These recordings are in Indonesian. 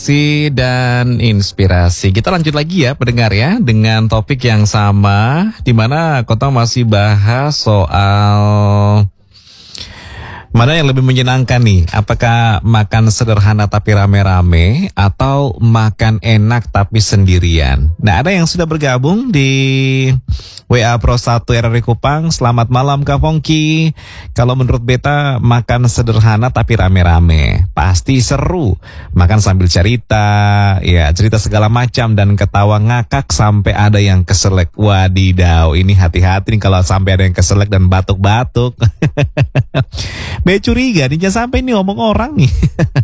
Dan inspirasi. Kita lanjut lagi ya pendengar ya dengan topik yang sama di mana Kota masih bahas soal mana yang lebih menyenangkan nih? Apakah makan sederhana tapi rame-rame atau makan enak tapi sendirian? Nah, ada yang sudah bergabung di WA Pro 1 RRI Kupang. Selamat malam Kak Pongki. Kalau menurut beta makan sederhana tapi rame-rame pasti seru. Makan sambil cerita, ya cerita segala macam dan ketawa ngakak sampai ada yang keselek. Wadidaw, ini hati-hati nih kalau sampai ada yang keselek dan batuk-batuk. Be curiga nih, jangan sampai ini ngomong orang nih.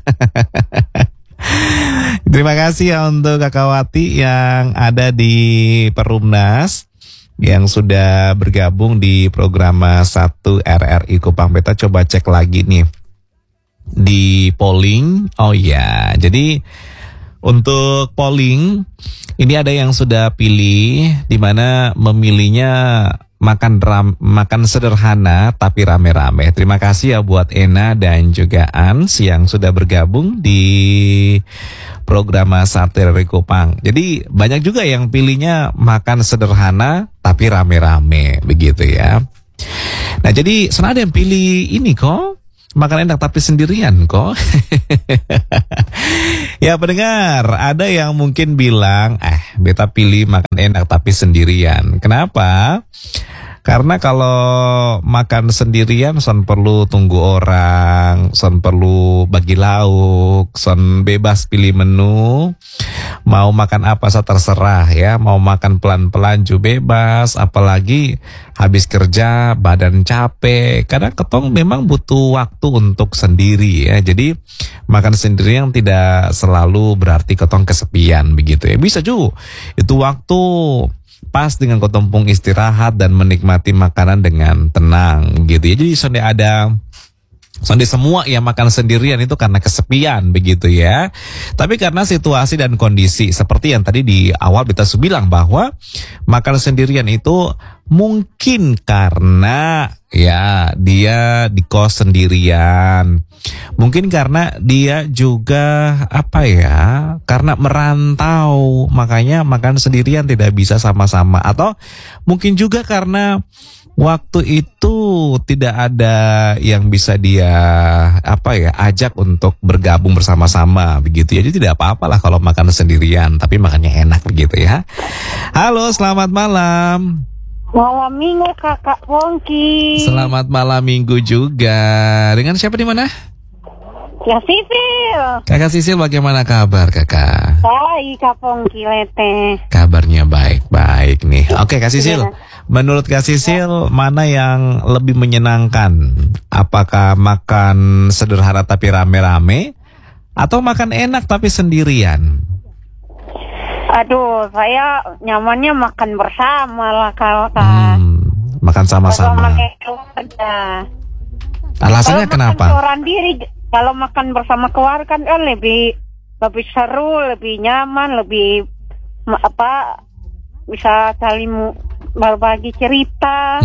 Terima kasih ya untuk Kakawati yang ada di Perumnas yang sudah bergabung di program 1 RRI Kupang Beta. Coba cek lagi nih di polling. Oh ya, jadi untuk polling ini ada yang sudah pilih di mana memilihnya makan sederhana tapi rame-rame. Terima kasih ya buat Ena dan juga Ans yang sudah bergabung di program Sate RRI Kupang. Jadi banyak juga yang pilihnya makan sederhana tapi rame-rame begitu ya. Nah, jadi senada yang pilih ini kok makan enak tapi sendirian kok. Ya pendengar, ada yang mungkin bilang, beta pilih makan enak tapi sendirian. Kenapa? Karena kalau makan sendirian, son perlu tunggu orang, son perlu bagi lauk, son bebas pilih menu, mau makan apa terserah ya, mau makan pelan-pelan juga bebas, apalagi habis kerja badan capek. Kadang ketong memang butuh waktu untuk sendiri ya, jadi makan sendirian tidak selalu berarti ketong kesepian begitu ya. Bisa juga itu waktu pas dengan ketempung istirahat dan menikmati makanan dengan tenang gitu ya. Jadi sonde semua yang makan sendirian itu karena kesepian begitu ya. Tapi karena situasi dan kondisi seperti yang tadi di awal kita bilang bahwa makan sendirian itu mungkin karena ya dia di kos sendirian. Mungkin karena dia juga karena merantau makanya makan sendirian tidak bisa sama-sama, atau mungkin juga karena waktu itu tidak ada yang bisa dia ajak untuk bergabung bersama-sama begitu ya. Jadi tidak apa-apalah kalau makan sendirian tapi makannya enak begitu ya. Halo, selamat malam. Malam minggu Kakak Pongki. Selamat malam minggu juga. Dengan siapa di mana? Ya Sisil. Kakak Sisil, bagaimana kabar kakak? Baik Kak Pongki Lete. Kabarnya baik-baik nih. Oke Kak Sisil, menurut Kak Sisil mana yang lebih menyenangkan? Apakah makan sederhana tapi rame-rame, atau makan enak tapi sendirian? Aduh, saya nyamannya makan bersama lah kalau makan sama-sama. Alasannya kenapa? Kalau makan bersama keluarga kan lebih seru, lebih nyaman, lebih bisa saling berbagi cerita.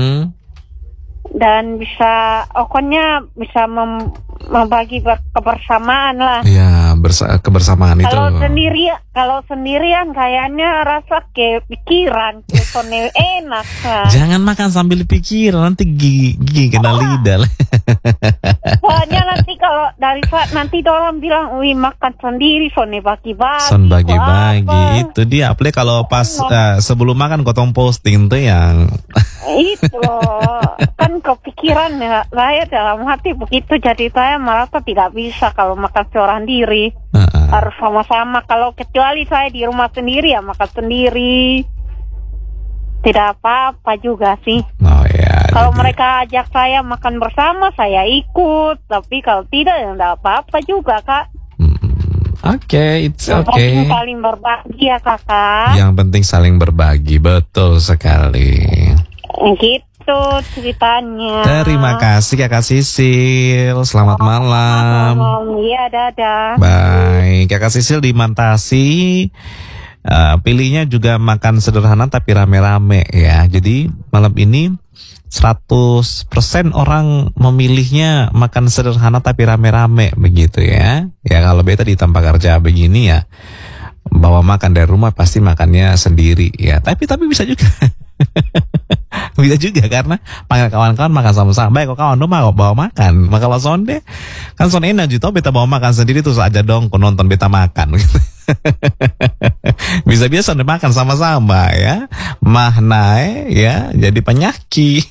Dan bisa bisa membagi kebersamaan lah. Iya, kebersamaan itu. Kalau sendirian kayaknya rasa kepikiran, kesone enak. Jangan makan sambil pikiran, nanti gigi kena lidah. Soalnya nanti kalau dari saat nanti orang bilang, wih makan sendiri, sone bagi-bagi. Son bagi-bagi, itu dia. Apalagi kalau pas sebelum makan kotong posting tuh yang itu kan kepikiran ya, saya dalam hati begitu, jadi saya merasa tidak bisa kalau makan seorang diri. Harus sama-sama. Kalau kecuali saya di rumah sendiri ya makan sendiri, tidak apa-apa juga sih. Oh ya. Kalau mereka ajak saya makan bersama, saya ikut. Tapi kalau tidak ya tidak apa-apa juga Kak. Oke, it's Yang okay. penting saling berbagi ya Kakak. Yang penting saling berbagi, betul sekali. Gitu ceritanya. Terima kasih Kakak Sisil. Selamat malam. Iya, dadah. Baik, Kakak Sisil di Mantasi. Pilihnya juga makan sederhana tapi rame-rame ya. Jadi malam ini 100% orang memilihnya makan sederhana tapi rame-rame begitu ya. Ya kalau beta di tempat kerja begini ya, bawa makan dari rumah pasti makannya sendiri ya. Tapi bisa juga. Bisa juga karena panggil kawan-kawan makan sama-sama. Baik kok kawan mau bawa makan. Maka kalau sonde kan sonde enak juga beta bawa makan sendiri terus aja dong nonton beta makan gitu. Bisa-bisa sonde makan sama-sama ya. Mahnae ya jadi penyakit.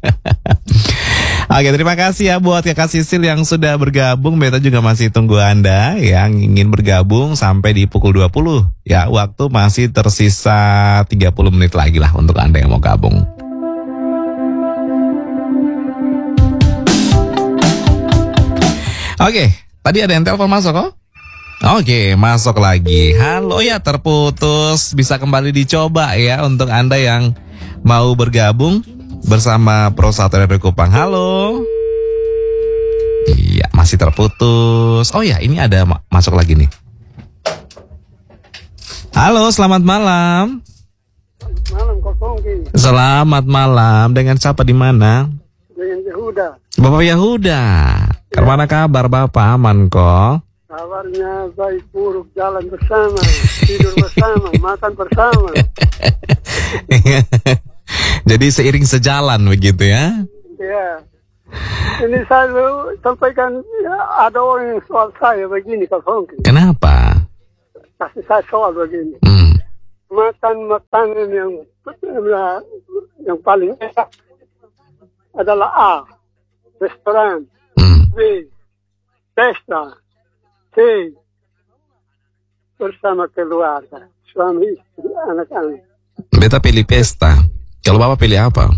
Oke, terima kasih ya buat Kakak Sisil yang sudah bergabung. Beta juga masih tunggu Anda yang ingin bergabung sampai di pukul 20. Ya, waktu masih tersisa 30 menit lagi lah untuk Anda yang mau gabung. Oke, tadi ada yang telepon masuk kok? Oke, masuk lagi. Halo ya, terputus. Bisa kembali dicoba ya untuk Anda yang mau bergabung bersama Pro Satria dari Kupang. Halo. Iya, masih terputus. Oh ya, ini ada masuk lagi nih. Halo, selamat malam. Malam Kosongki. Selamat malam. Dengan siapa di mana? Dengan Yahuda. Bapak Yahuda. Kemana kabar Bapak? Aman kok? Kabarnya baik buruk, jalan bersama, tidur bersama, makan bersama. Jadi seiring sejalan begitu ya? Ya. Ini saya sampaikan ya, ada orang yang soal saya begini Kosongki. Kenapa? Kasih saya soal begini. Makan makanan yang paling enak adalah A, restoran, B, pesta, C, bersama keluarga, suami, istri, anak-anak. Beta pilih pesta. Kalau Bapak pilih apa?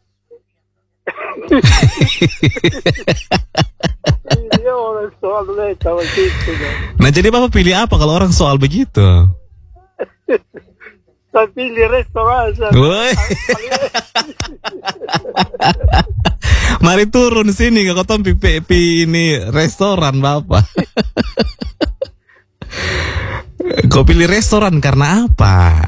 Ini orang soal mereka begitu. Nah jadi Bapak pilih apa kalau orang soal begitu? Saya pilih restoran. Woi. Mari turun sini ke Kota Pipi ini restoran Bapak. Kau pilih restoran karena apa?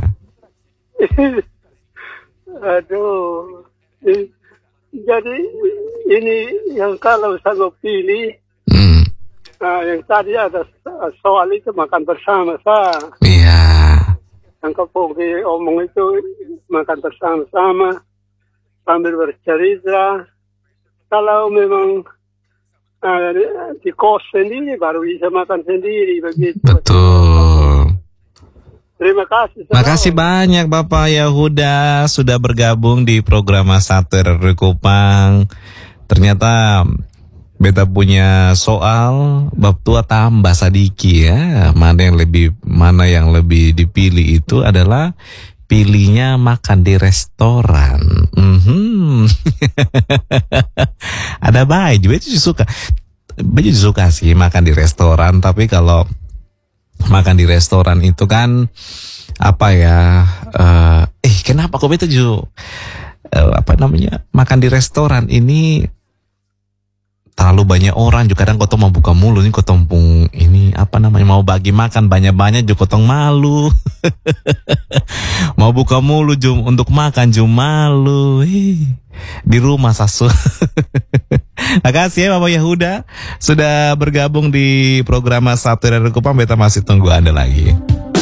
Aduh. Jadi ini yang kalau saya pilih, yang tadi ada soal itu makan bersama saya. Iya. Yang kau omong itu makan bersama-sama sambil bercerita. Kalau memang di kos sendiri baru bisa makan sendiri begitu. Betul. Terima kasih. Makasih banyak Bapak Yahuda sudah bergabung di program Satria dari Kupang. Ternyata beta punya soal bab tua tambah sadiki ya. Mana yang lebih dipilih itu adalah pilihnya makan di restoran. Ada baik, beta suka sih makan di restoran. Tapi kalau makan di restoran itu kan apa ya? Kenapa kok beta juga makan di restoran ini terlalu banyak orang juga kadang kotong mau buka mulu nih kotong pung ini mau bagi makan banyak-banyak juga kotong malu. Mau buka mulu untuk makan juga malu. Di rumah sasu. Makasih ya Bapak Yahuda sudah bergabung di program Satria dari Kupang. Beta masih tunggu Anda lagi.